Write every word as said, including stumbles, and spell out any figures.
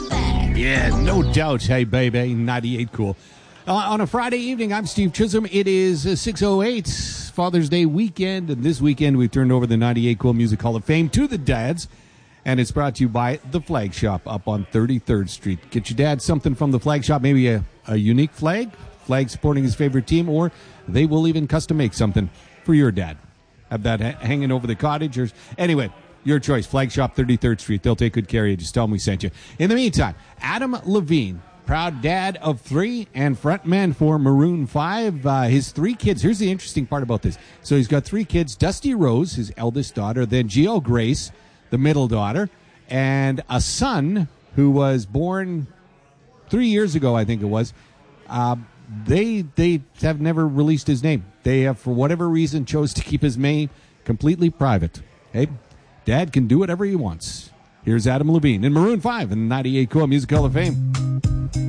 back. Yeah, no doubt. Hey, baby, ninety-eight Cool. Uh, on a Friday evening, I'm Steve Chisholm. It is uh, six oh eight, Father's Day weekend, and this weekend we turned over the ninety-eight Cool Music Hall of Fame to the dads, and it's brought to you by The Flag Shop up on thirty-third Street. Get your dad something from The Flag Shop, maybe a, a unique flag, flag supporting his favorite team, or they will even custom make something for your dad. Have that ha- hanging over the cottage. Or, anyway, your choice, Flag Shop, thirty-third Street. They'll take good care of you. Just tell them we sent you. In the meantime, Adam Levine, proud dad of three and frontman for Maroon five. Uh, his three kids. Here's the interesting part about this. So he's got three kids. Dusty Rose, his eldest daughter, then Gio Grace, the middle daughter, and a son who was born three years ago, I think it was. Uh, they they have never released his name. They have, for whatever reason, chose to keep his name completely private. Hey, Dad can do whatever he wants. Here's Adam Levine in Maroon five and the ninety-eight Cool Music Hall of Fame.